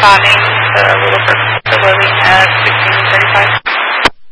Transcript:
responding to a little bit of living at 1635.